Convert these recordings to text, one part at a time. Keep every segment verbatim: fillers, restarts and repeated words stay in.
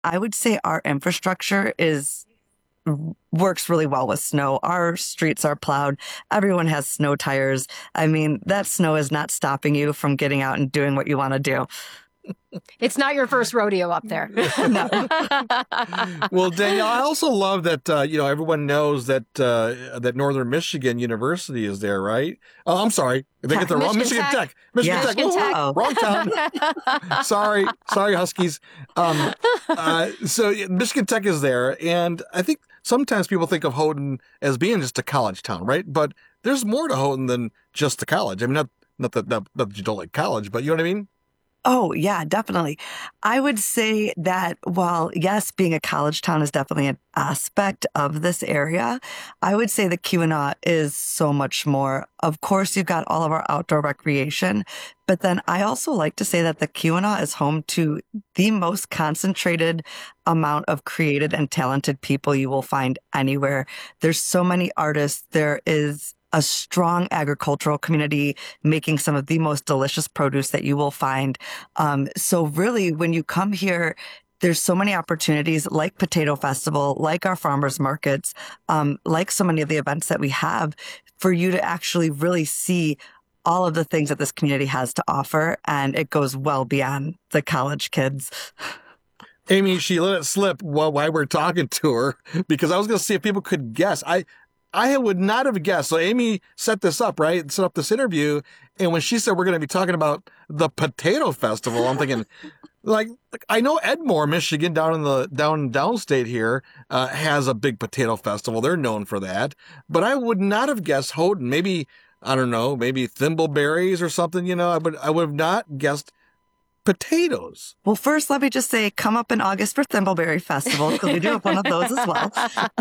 I would say our infrastructure is works really well with snow. Our streets are plowed. Everyone has snow tires. I mean, that snow is not stopping you from getting out and doing what you want to do. It's not your first rodeo up there. No. Well, Danielle, I also love that, uh, you know, everyone knows that uh, that Northern Michigan University is there, right? Oh, I'm sorry. They get the wrong Michigan Tech. Tech. Michigan Yeah. Tech. Michigan Tech. Oh, wrong town. sorry. Sorry, Huskies. Um, uh, so yeah, Michigan Tech is there. And I think sometimes people think of Houghton as being just a college town, right? But there's more to Houghton than just a college. I mean, not, not, that, not, not that you don't like college, but you know what I mean? Oh, yeah, definitely. I would say that while, yes, being a college town is definitely an aspect of this area, I would say the Keweenaw is so much more. Of course, you've got all of our outdoor recreation, but then I also like to say that the Keweenaw is home to the most concentrated amount of creative and talented people you will find anywhere. There's so many artists. There is a strong agricultural community making some of the most delicious produce that you will find. Um, so really, when you come here, there's so many opportunities like Potato Festival, like our farmers markets, um, like so many of the events that we have for you to actually really see all of the things that this community has to offer. And it goes well beyond the college kids. Amy, she let it slip while, while we're talking to her because I was going to see if people could guess. I I would not have guessed. So Amy set this up, right? Set up this interview. And when she said we're going to be talking about the Potato Festival, I'm thinking, like, like I know Edmore, Michigan, down in the down downstate here, uh, has a big potato festival. They're known for that. But I would not have guessed Houghton. Maybe, I don't know, maybe thimbleberries or something, you know. I would I would have not guessed potatoes. Well, first, let me just say, come up in August for Thimbleberry Festival, because we do have one of those as well.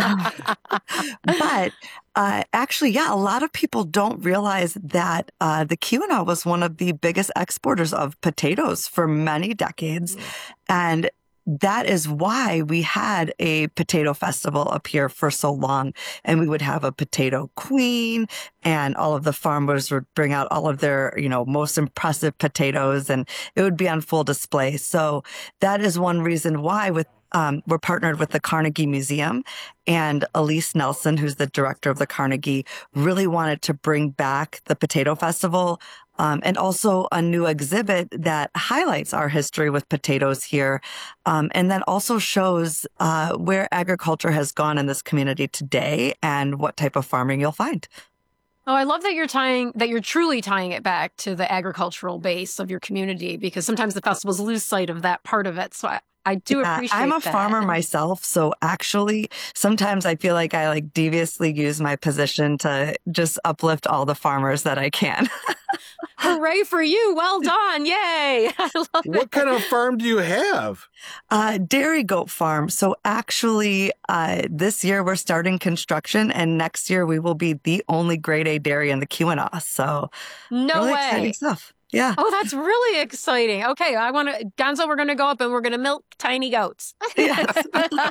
But uh, actually, yeah, a lot of people don't realize that uh, the Keweenaw was one of the biggest exporters of potatoes for many decades. And that is why we had a potato festival up here for so long. And we would have a potato queen, and all of the farmers would bring out all of their, you know, most impressive potatoes, and it would be on full display. So that is one reason why with Um, we're partnered with the Carnegie Museum, and Elise Nelson, who's the director of the Carnegie, really wanted to bring back the Potato Festival, um, and also a new exhibit that highlights our history with potatoes here, um, and that also shows uh, where agriculture has gone in this community today and what type of farming you'll find. Oh, I love that you're tying, that you're truly tying it back to the agricultural base of your community, because sometimes the festivals lose sight of that part of it. So I, I do Yeah, appreciate I'm a that. farmer myself, so actually sometimes I feel like I like deviously use my position to just uplift all the farmers that I can. Hooray for you. Well done. Yay. I love What it. kind of farm do you have? Uh, dairy goat farm. So actually, uh, this year we're starting construction, and next year we will be the only grade A dairy in the Keweenaw. So No really way. exciting stuff. Yeah. Oh, that's really exciting. Okay, I want to, Gonzo, we're going to go up and we're going to milk tiny goats. Yes.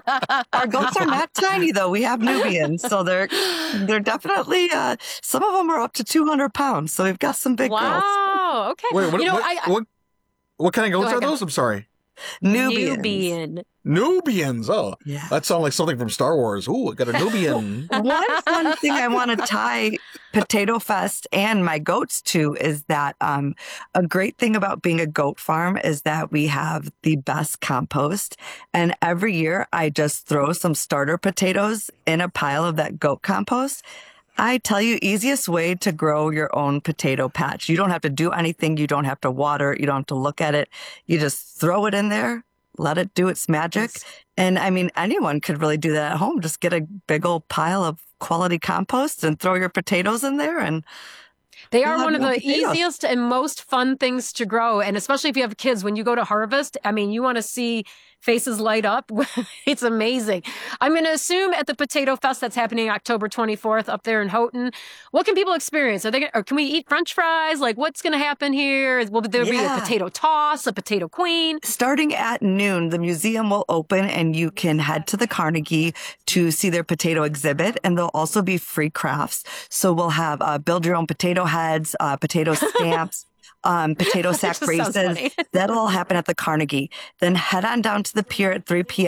Our goats are not tiny though. We have Nubians, so they're they're definitely uh, some of them are up to two hundred pounds. So we've got some big girls. Wow. Okay. Wait, what, you know, what, I, I what, what kind of goats Go are ahead, those? I'm sorry. Nubians. Nubian. Nubians. Oh, Yeah. that sounds like something from Star Wars. Ooh, I got a Nubian. One fun thing I want to tie Potato Fest and my goats to is that um, a great thing about being a goat farm is that we have the best compost. And every year I just throw some starter potatoes in a pile of that goat compost. I tell you, easiest way to grow your own potato patch. You don't have to do anything. You don't have to water it. You don't have to look at it. You just throw it in there, let it do its magic. And I mean, anyone could really do that at home. Just get a big old pile of quality compost and throw your potatoes in there. And They you'll are have one of more the potatoes. easiest and most fun things to grow. And especially if you have kids, when you go to harvest, I mean, you want to see faces light up. It's amazing. I'm going to assume at the Potato Fest that's happening October twenty-fourth up there in Houghton, what can people experience? Are they gonna, or can we eat French fries? Like, what's going to happen here? Will there be a Yeah. potato toss, a potato queen? Starting at noon, the museum will open and you can head to the Carnegie to see their potato exhibit. And there'll also be free crafts. So we'll have uh, build your own potato heads, uh, potato stamps. um, potato sack Just sounds races. funny. That'll all happen at the Carnegie. Then head on down to the pier at three p.m.